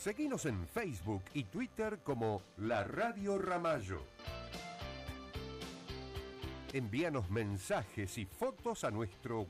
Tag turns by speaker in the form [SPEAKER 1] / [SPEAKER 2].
[SPEAKER 1] Seguinos en Facebook y Twitter como La Radio Ramallo. Envíanos mensajes y fotos a nuestro